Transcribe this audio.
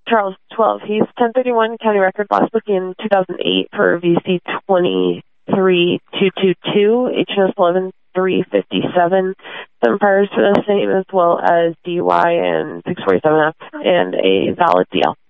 Charles 12. He's 1031 county record last book in 2008 for VC 23222, HNS 11357. Some priors for the same, as well as DUI and 647F, and a valid DL.